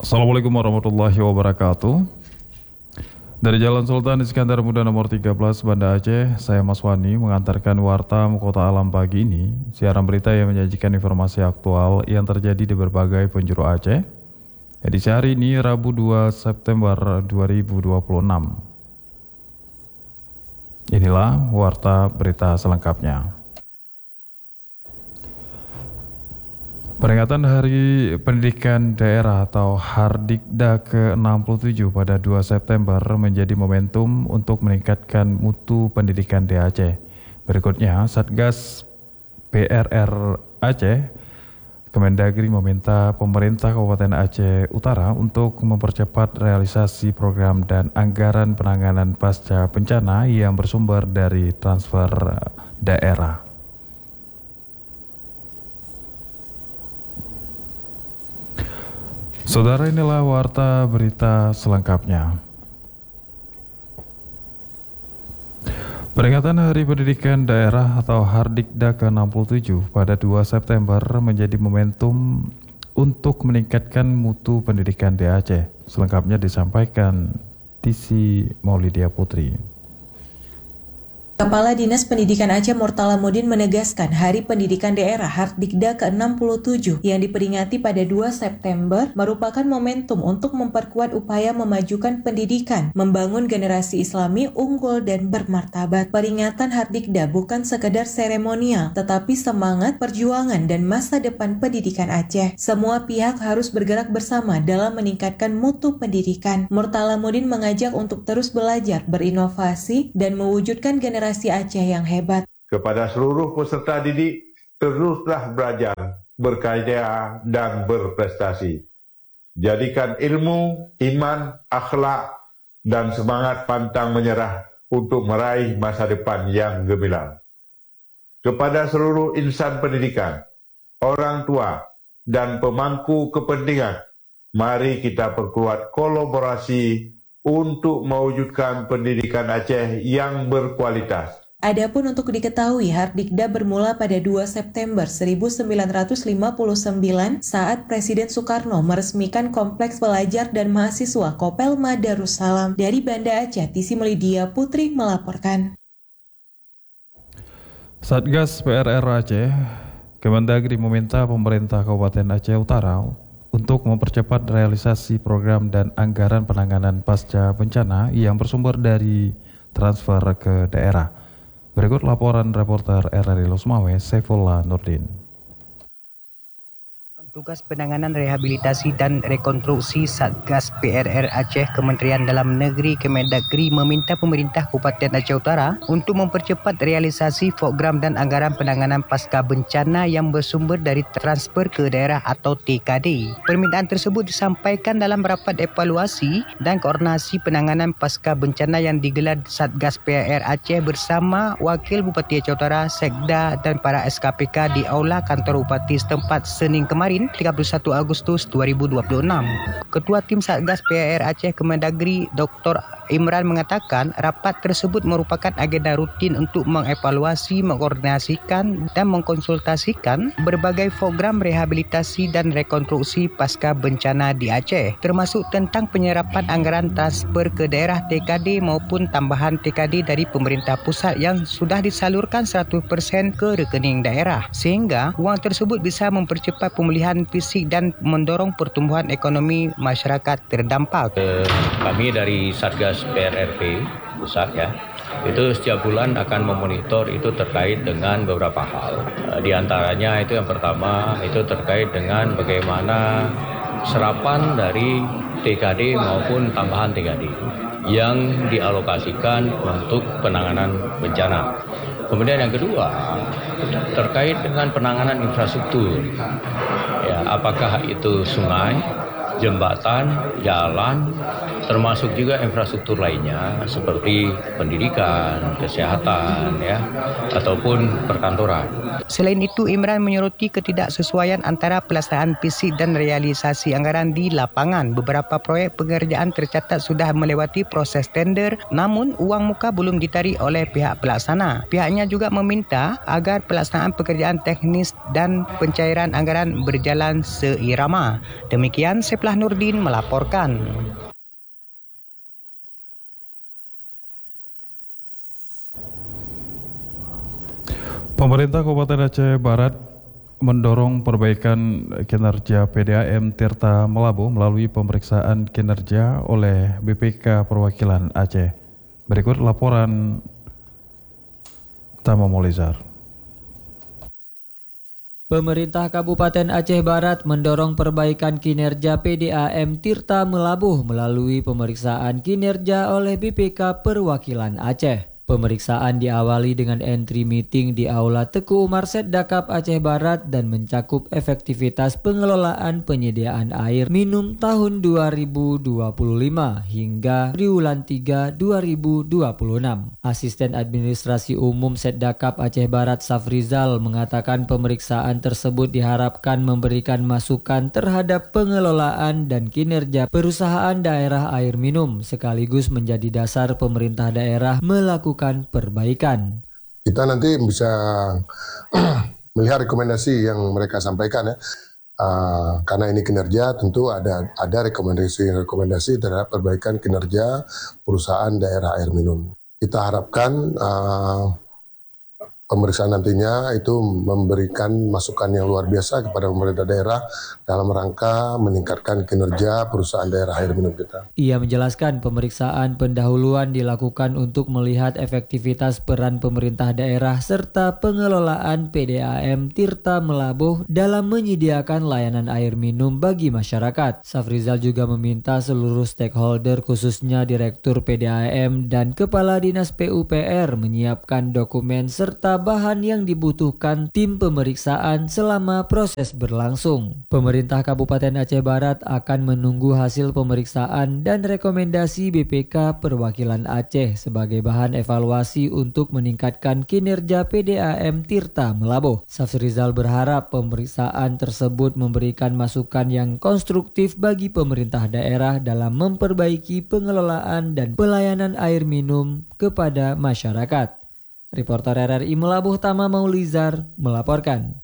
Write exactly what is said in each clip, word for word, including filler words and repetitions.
Assalamualaikum warahmatullahi wabarakatuh. Dari Jalan Sultan Iskandar Muda nomor tiga belas Banda Aceh, saya Mas Wani mengantarkan warta Kota Alam pagi ini, siaran berita yang menyajikan informasi aktual yang terjadi di berbagai penjuru Aceh. Edisi hari ini Rabu dua September dua ribu dua puluh enam. Inilah warta berita selengkapnya. Peringatan Hari Pendidikan Daerah atau Hardikda ke enam puluh tujuh pada dua September menjadi momentum untuk meningkatkan mutu pendidikan di Aceh. Berikutnya, Satgas P R R Aceh, Kemendagri meminta pemerintah Kabupaten Aceh Utara untuk mempercepat realisasi program dan anggaran penanganan pasca bencana yang bersumber dari transfer daerah. Saudara, inilah warta berita selengkapnya. Peringatan Hari Pendidikan Daerah atau Hardikda ke enam puluh tujuh pada dua September menjadi momentum untuk meningkatkan mutu pendidikan di Aceh. Selengkapnya disampaikan Tisi Maulidia Putri. Kepala Dinas Pendidikan Aceh Murtalamuddin menegaskan Hari Pendidikan Daerah Hardikda ke enam puluh tujuh yang diperingati pada dua September merupakan momentum untuk memperkuat upaya memajukan pendidikan, membangun generasi Islami unggul dan bermartabat. Peringatan Hardikda bukan sekedar seremonial, tetapi semangat perjuangan dan masa depan pendidikan Aceh. Semua pihak harus bergerak bersama dalam meningkatkan mutu pendidikan. Murtalamuddin mengajak untuk terus belajar, berinovasi, dan mewujudkan generasi Generasi Aceh yang hebat. Kepada seluruh peserta didik, teruslah belajar, berkarya, dan berprestasi. Jadikan ilmu, iman, akhlak, dan semangat pantang menyerah untuk meraih masa depan yang gemilang. Kepada seluruh insan pendidikan, orang tua, dan pemangku kepentingan, mari kita perkuat kolaborasi untuk mewujudkan pendidikan Aceh yang berkualitas. Adapun untuk diketahui, Hardikda bermula pada dua September seribu sembilan ratus lima puluh sembilan saat Presiden Soekarno meresmikan Kompleks Pelajar dan Mahasiswa Kopelma Darussalam. Dari Banda Aceh, Tisi Maulidia Putri melaporkan. Satgas P R R Aceh, Kemendagri meminta pemerintah Kabupaten Aceh Utara untuk mempercepat realisasi program dan anggaran penanganan pasca bencana yang bersumber dari transfer ke daerah. Berikut laporan reporter R R I Losmawe, Saifullah Nurdin. Tugas Penanganan Rehabilitasi dan Rekonstruksi Satgas P R R Aceh Kementerian Dalam Negeri Kemendagri meminta pemerintah Kabupaten Aceh Utara untuk mempercepat realisasi program dan anggaran penanganan pasca bencana yang bersumber dari transfer ke daerah atau T K D. Permintaan tersebut disampaikan dalam rapat evaluasi dan koordinasi penanganan pasca bencana yang digelar Satgas P R R Aceh bersama Wakil Bupati Aceh Utara, Sekda dan para S K P K di Aula Kantor Bupati setempat Senin kemarin tiga puluh satu Agustus dua ribu dua puluh enam. Ketua Tim Satgas P R R Aceh Kemendagri Doktor Imran mengatakan rapat tersebut merupakan agenda rutin untuk mengevaluasi, mengkoordinasikan dan mengkonsultasikan berbagai program rehabilitasi dan rekonstruksi pasca bencana di Aceh, termasuk tentang penyerapan anggaran transfer ke daerah T K D maupun tambahan T K D dari pemerintah pusat yang sudah disalurkan seratus persen ke rekening daerah, sehingga wang tersebut bisa mempercepat pemulihan fisik dan mendorong pertumbuhan ekonomi masyarakat terdampak. Kami dari Satgas P R R P pusat ya, itu setiap bulan akan memonitor itu terkait dengan beberapa hal. Di antaranya itu yang pertama itu terkait dengan bagaimana serapan dari T K D maupun tambahan T K D yang dialokasikan untuk penanganan bencana. Kemudian yang kedua terkait dengan penanganan infrastruktur. Ya, apakah itu sungai, jembatan, jalan, termasuk juga infrastruktur lainnya seperti pendidikan, kesehatan, ya, ataupun perkantoran. Selain itu, Imran menyoroti ketidaksesuaian antara pelaksanaan fisik dan realisasi anggaran di lapangan. Beberapa proyek pengerjaan tercatat sudah melewati proses tender, namun uang muka belum ditarik oleh pihak pelaksana. Pihaknya juga meminta agar pelaksanaan pekerjaan teknis dan pencairan anggaran berjalan seirama. Demikian, saya Kiflah Nurdin melaporkan. Pemerintah Kabupaten Aceh Barat mendorong perbaikan kinerja P D A M Tirta Melabuh melalui pemeriksaan kinerja oleh B P K Perwakilan Aceh. Berikut laporan Tama Molizar. Pemerintah Kabupaten Aceh Barat mendorong perbaikan kinerja P D A M Tirta Melabuh melalui pemeriksaan kinerja oleh B P K Perwakilan Aceh. Pemeriksaan diawali dengan entry meeting di Aula Teku Umar Setdakap Aceh Barat dan mencakup efektivitas pengelolaan penyediaan air minum tahun dua ribu dua puluh lima hingga triwulan tiga dua ribu dua puluh enam. Asisten Administrasi Umum Setdakap Aceh Barat Safrizal mengatakan pemeriksaan tersebut diharapkan memberikan masukan terhadap pengelolaan dan kinerja perusahaan daerah air minum sekaligus menjadi dasar pemerintah daerah melakukan perbaikan. Kita nanti bisa melihat rekomendasi yang mereka sampaikan ya, uh, karena ini kinerja tentu ada ada rekomendasi-rekomendasi terhadap perbaikan kinerja perusahaan daerah air minum. Kita harapkan uh, pemeriksaan nantinya itu memberikan masukan yang luar biasa kepada pemerintah daerah dalam rangka meningkatkan kinerja perusahaan daerah air minum kita. Ia menjelaskan pemeriksaan pendahuluan dilakukan untuk melihat efektivitas peran pemerintah daerah serta pengelolaan P D A M Tirta Melabuh dalam menyediakan layanan air minum bagi masyarakat. Safrizal juga meminta seluruh stakeholder khususnya Direktur P D A M dan Kepala Dinas P U P R menyiapkan dokumen serta bahan yang dibutuhkan tim pemeriksaan selama proses berlangsung. Pemerintah Kabupaten Aceh Barat akan menunggu hasil pemeriksaan dan rekomendasi B P K Perwakilan Aceh sebagai bahan evaluasi untuk meningkatkan kinerja P D A M Tirta Melabuh. Safrizal berharap pemeriksaan tersebut memberikan masukan yang konstruktif bagi pemerintah daerah dalam memperbaiki pengelolaan dan pelayanan air minum kepada masyarakat. Reporter R R I Melabuh Tama Maulizar melaporkan.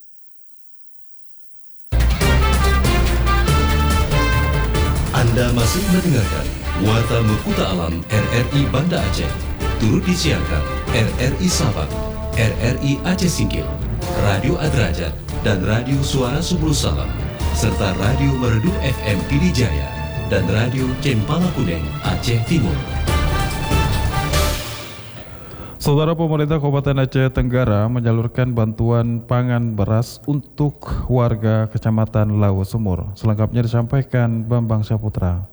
Anda masih mendengarkan Warta Mekuta Alam R R I Banda Aceh. Turut disiarkan R R I Sabang, R R I Aceh Singkil, Radio Adrajat, dan Radio Suara Subulu Salam, serta Radio Meredu F M Pidijaya dan Radio Cempala Kuning Aceh Timur. Saudara, pemerintah Kabupaten Aceh Tenggara menyalurkan bantuan pangan beras untuk warga Kecamatan Lawu Sumur. Selengkapnya disampaikan Bambang Saputra.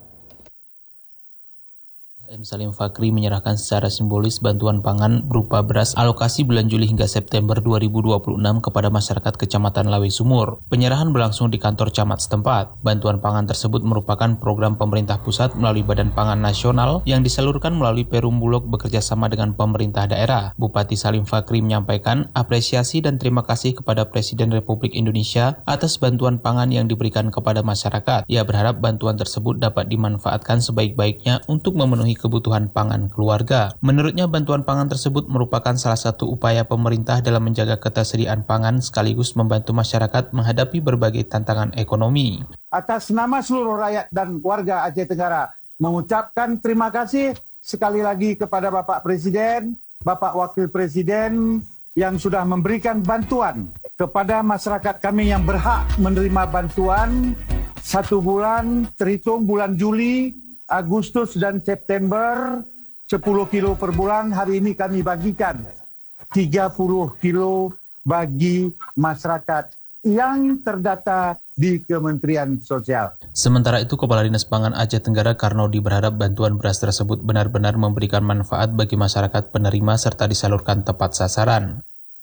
M. Salim Fakri menyerahkan secara simbolis bantuan pangan berupa beras alokasi bulan Juli hingga September dua ribu dua puluh enam kepada masyarakat Kecamatan Lawi Sumur. Penyerahan berlangsung di kantor camat setempat. Bantuan pangan tersebut merupakan program pemerintah pusat melalui Badan Pangan Nasional yang disalurkan melalui Perum Bulog bekerjasama dengan pemerintah daerah. Bupati Salim Fakri menyampaikan apresiasi dan terima kasih kepada Presiden Republik Indonesia atas bantuan pangan yang diberikan kepada masyarakat. Ia berharap bantuan tersebut dapat dimanfaatkan sebaik-baiknya untuk memenuhi kebutuhan pangan keluarga. Menurutnya, bantuan pangan tersebut merupakan salah satu upaya pemerintah dalam menjaga ketersediaan pangan sekaligus membantu masyarakat menghadapi berbagai tantangan ekonomi. Atas nama seluruh rakyat dan warga Aceh Tenggara, mengucapkan terima kasih sekali lagi kepada Bapak Presiden, Bapak Wakil Presiden yang sudah memberikan bantuan kepada masyarakat kami yang berhak menerima bantuan satu bulan terhitung bulan Juli, Agustus dan September, sepuluh kilo per bulan. Hari ini kami bagikan tiga puluh kilo bagi masyarakat yang terdata di Kementerian Sosial. Sementara itu, Kepala Dinas Pangan Aceh Tenggara Karnodi berharap bantuan beras tersebut benar-benar memberikan manfaat bagi masyarakat penerima serta disalurkan tepat sasaran.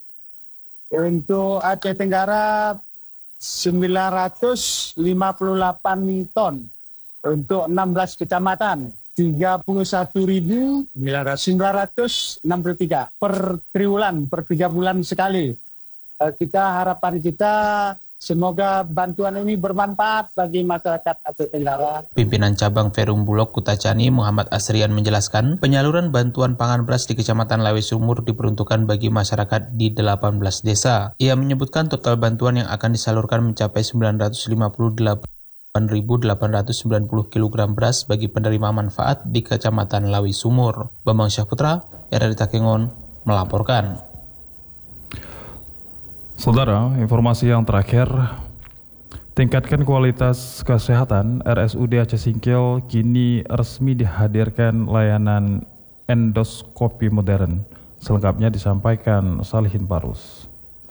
Untuk Aceh Tenggara sembilan ratus lima puluh delapan ton. Untuk enam belas kecamatan, tiga puluh satu ribu sembilan ratus enam puluh tiga per triwulan, per tiga bulan sekali. Kita harapan kita semoga bantuan ini bermanfaat bagi masyarakat Aceh Tenggara. Pimpinan Cabang Perum Bulog Kutacani Muhammad Asrian menjelaskan penyaluran bantuan pangan beras di Kecamatan Lawi Sumur diperuntukkan bagi masyarakat di delapan belas desa. Ia menyebutkan total bantuan yang akan disalurkan mencapai sembilan ratus lima puluh delapan delapan ribu delapan ratus sembilan puluh kilogram beras bagi penerima manfaat di Kecamatan Lawi Sumur. Bambang Syahputra, R R I Takengon, melaporkan. Saudara, informasi yang terakhir, tingkatkan kualitas kesehatan. R S U D Aceh Singkil kini resmi dihadirkan layanan endoskopi modern. Selengkapnya disampaikan Salihin Parus.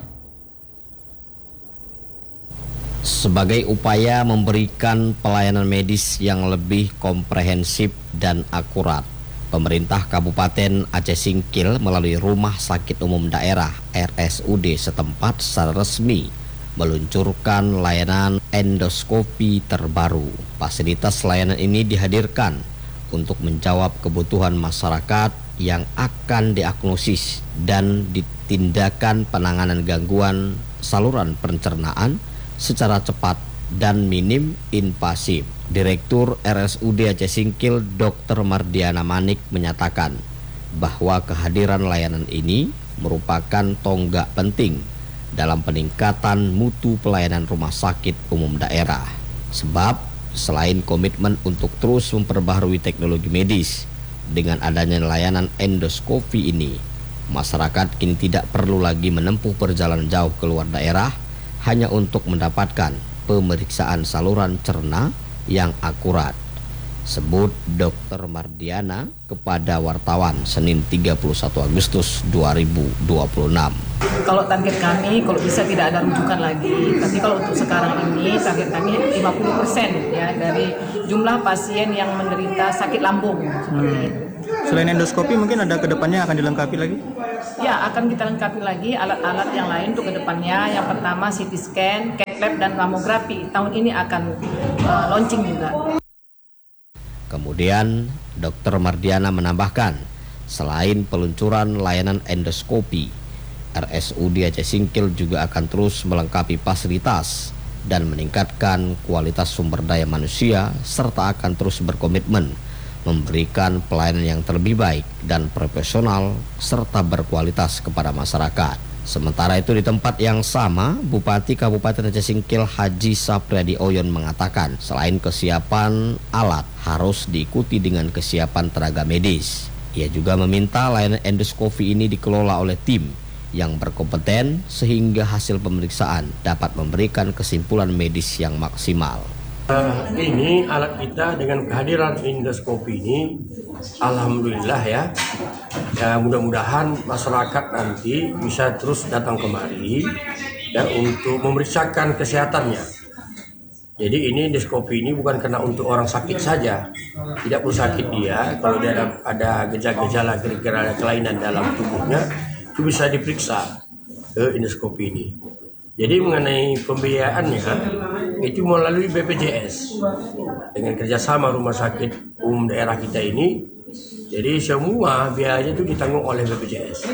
Sebagai upaya memberikan pelayanan medis yang lebih komprehensif dan akurat, pemerintah Kabupaten Aceh Singkil melalui Rumah Sakit Umum Daerah R S U D setempat secara resmi meluncurkan layanan endoskopi terbaru. Fasilitas layanan ini dihadirkan untuk menjawab kebutuhan masyarakat yang akan diagnosis dan ditindakan penanganan gangguan saluran pencernaan secara cepat dan minim invasif. Direktur R S U D Aceh Singkil Dokter Mardiana Manik menyatakan bahwa kehadiran layanan ini merupakan tonggak penting dalam peningkatan mutu pelayanan rumah sakit umum daerah. Sebab selain komitmen untuk terus memperbaharui teknologi medis, dengan adanya layanan endoskopi ini, masyarakat kini tidak perlu lagi menempuh perjalanan jauh keluar daerah hanya untuk mendapatkan pemeriksaan saluran cerna yang akurat, sebut Dokter Mardiana kepada wartawan Senin tiga puluh satu Agustus dua ribu dua puluh enam. Kalau target kami, kalau bisa tidak ada rujukan lagi, tapi kalau untuk sekarang ini target kami lima puluh persen ya dari jumlah pasien yang menderita sakit lambung. Hmm. Selain endoskopi mungkin ada kedepannya akan dilengkapi lagi? Ya, akan kita lengkapi lagi alat-alat yang lain untuk kedepannya. Yang pertama C T scan, cath lab dan mamografi. Tahun ini akan uh, launching juga. Kemudian Dokter Mardiana menambahkan, selain peluncuran layanan endoskopi, R S U D Aceh Singkil juga akan terus melengkapi fasilitas dan meningkatkan kualitas sumber daya manusia serta akan terus berkomitmen memberikan pelayanan yang terlebih baik dan profesional serta berkualitas kepada masyarakat. Sementara itu di tempat yang sama, Bupati Kabupaten Aceh Singkil Haji Sapriadi Oyon mengatakan selain kesiapan alat harus diikuti dengan kesiapan tenaga medis. Ia juga meminta layanan endoskopi ini dikelola oleh tim yang berkompeten sehingga hasil pemeriksaan dapat memberikan kesimpulan medis yang maksimal. Uh, ini alat kita dengan kehadiran endoskopi ini, alhamdulillah ya, ya mudah-mudahan masyarakat nanti bisa terus datang kemari ya untuk memeriksakan kesehatannya. Jadi ini endoskopi ini bukan karena untuk orang sakit saja, tidak perlu sakit dia, kalau dia ada, ada gejala-gejala kira-kira kelainan dalam tubuhnya itu bisa diperiksa ke endoskopi ini. Jadi mengenai pembiayaannya itu melalui B P J S dengan kerjasama rumah sakit umum daerah kita ini. Jadi semua biayanya itu ditanggung oleh B P J S.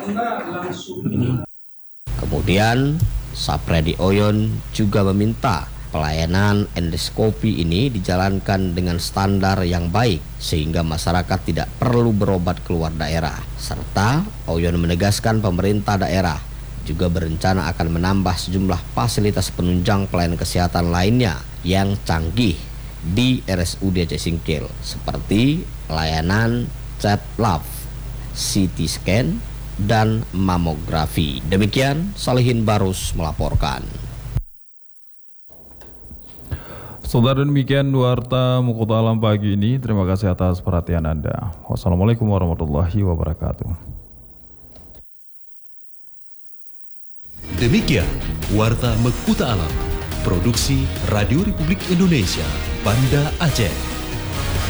Ini. Kemudian Sapriadi Oyon juga meminta pelayanan endoskopi ini dijalankan dengan standar yang baik sehingga masyarakat tidak perlu berobat keluar daerah. Serta Oyon menegaskan pemerintah daerah juga berencana akan menambah sejumlah fasilitas penunjang pelayanan kesehatan lainnya yang canggih di R S U D Aceh Singkil seperti layanan cath lab, C T scan, dan mamografi. Demikian Salihin Barus melaporkan. Saudara, demikian Warta Mukuta Alam pagi ini. Terima kasih atas perhatian Anda. Wassalamualaikum warahmatullahi wabarakatuh. Demikian Warta Mekuta Alam, produksi Radio Republik Indonesia, Banda Aceh.